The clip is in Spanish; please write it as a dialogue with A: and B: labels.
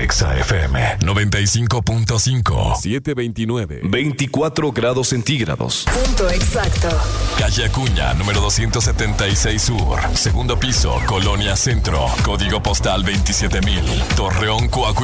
A: Exa FM 95.5.
B: 729.
A: 24 grados centígrados.
C: Punto exacto.
A: Calle Acuña, número 276 Sur. Segundo piso, Colonia Centro. Código postal 27,000. Torreón, Coahuila.